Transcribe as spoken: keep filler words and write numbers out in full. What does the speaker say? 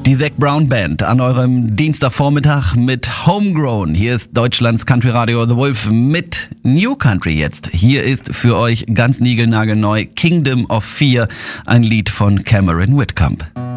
Die Zac Brown Band an eurem Dienstagvormittag mit Homegrown. Hier ist Deutschlands Country Radio The Wolf mit New Country jetzt. Hier ist für euch ganz niegelnagelneu Kingdom of Fear, ein Lied von Cameron Whitcomb.